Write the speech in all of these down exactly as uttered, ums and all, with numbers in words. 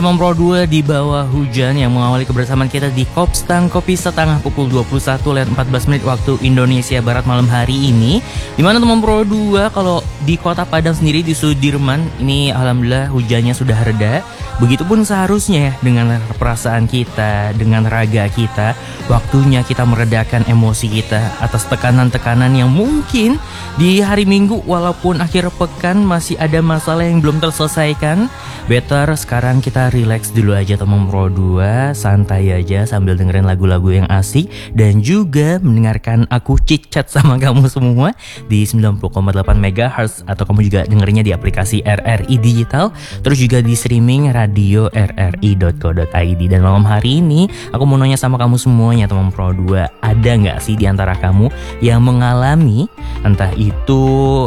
Teman Pro dua di bawah hujan yang mengawali kebersamaan kita di Kopstang Kopi Setengah pukul dua puluh satu lewat empat belas menit waktu Indonesia Barat malam hari ini. Dimana teman Pro dua kalau di Kota Padang sendiri di Sudirman ini alhamdulillah hujannya sudah reda. Begitupun seharusnya ya dengan perasaan kita, dengan raga kita. Waktunya kita meredakan emosi kita atas tekanan-tekanan yang mungkin di hari Minggu walaupun akhir pekan masih ada masalah yang belum terselesaikan. Better sekarang kita relax dulu aja teman Pro dua, santai aja sambil dengerin lagu-lagu yang asik dan juga mendengarkan aku chit-chat sama kamu semua di sembilan puluh koma delapan megahertz atau kamu juga dengerinnya di aplikasi R R I Digital, terus juga di streaming radio r r i dot co dot i d. Dan malam hari ini aku mau nanya sama kamu semuanya teman Pro dua, ada nggak sih di antara kamu yang mengalami entah itu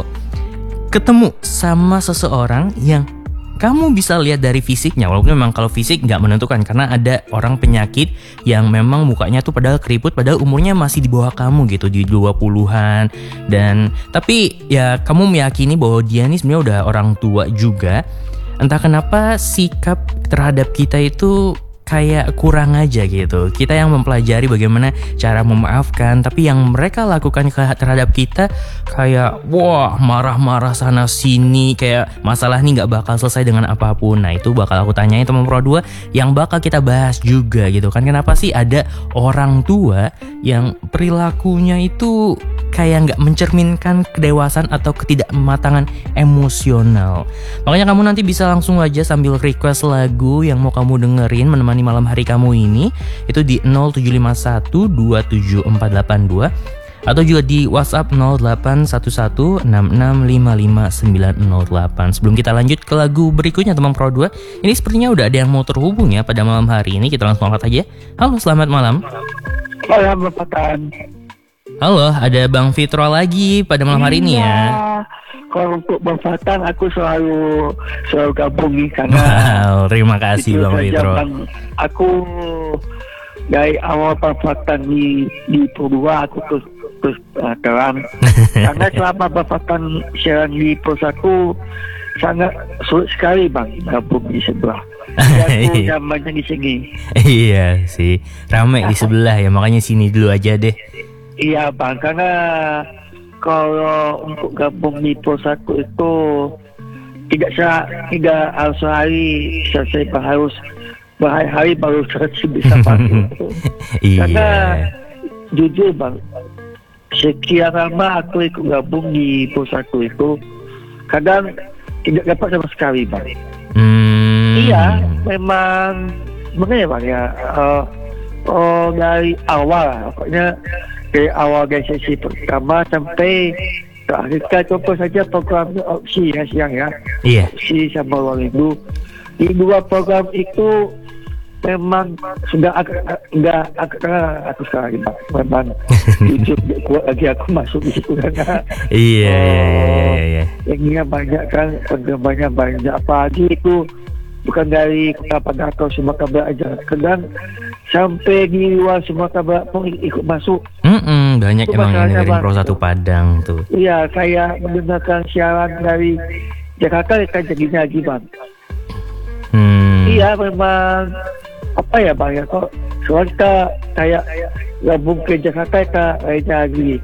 ketemu sama seseorang yang kamu bisa lihat dari fisiknya, walaupun memang kalau fisik nggak menentukan karena ada orang penyakit yang memang mukanya tuh padahal keriput padahal umurnya masih di bawah kamu gitu, di dua puluhan. Dan tapi ya kamu meyakini bahwa dia nih sebenarnya udah orang tua juga. Entah kenapa sikap terhadap kita itu kayak kurang aja gitu. Kita yang mempelajari bagaimana cara memaafkan, tapi yang mereka lakukan terhadap kita kayak wah marah-marah sana sini, kayak masalah ini gak bakal selesai dengan apapun. Nah itu bakal aku tanyain teman Pro dua yang bakal kita bahas juga gitu kan. Kenapa sih ada orang tua yang perilakunya itu kayak gak mencerminkan kedewasaan atau ketidakmatangan emosional. Makanya kamu nanti bisa langsung aja sambil request lagu yang mau kamu dengerin menemani malam hari kamu ini itu di nol tujuh lima satu dua tujuh empat delapan dua atau juga di WhatsApp nol delapan satu satu enam enam lima lima sembilan nol delapan. Sebelum kita lanjut ke lagu berikutnya teman Pro dua, ini sepertinya udah ada yang mau terhubung ya pada malam hari ini. Kita langsung angkat aja. Halo, selamat malam. Selamat malam. Halo, ada Bang Fitro lagi pada malam hari ini ya. Kalau untuk Bang Fatan aku selalu selalu gabung nih karena wow, terima kasih Bang Fitro. Bang, aku dari awal Bang Fatan di di Purwa aku terus terus uh, terang karena selama Bang Fatan siaran di Pro satu sangat sulit sekali Bang gabung di sebelah. Aku zamannya di sini. Iya sih, ramai di sebelah ya, makanya sini dulu aja deh. Iya Bang, karena kalau untuk gabung di Pro satu itu tidak sah, tidak harus hari selesai harus berhari-hari baru selesai bisa masuk. Iya. Karena jujur Bang, sekian lama aku ikut gabung di Pro satu itu kadang tidak dapat sama sekali Bang. Hmm. Iya, memang sebenarnya Bang ya. Uh, oh dari awal, pokoknya dari awal dari sesi pertama sampai terakhir contoh saja program opsi ya siang ya. Iya. Opsi sama ruang rindu. Di dua program itu memang sudah agak enggak agak aku sekarang memang jujur kuat lagi aku masuk di situ karena iya iya iya. Yang banyak kan penggemarnya banyak apalagi itu bukan dari Kota Padang atau Sumatera Barat aja, kadang sampai di luar Sumatera Barat pun ikut masuk. Mm-mm, banyak itu emang yang dengerin Pro satu Padang tuh. Iya, saya mendengarkan siaran dari Jakarta kan jadinya lagi Bang. Hmm. Iya, memang apa ya Bang ya, kok soalnya kita kayak gabung ke Jakarta kita lainnya lagi.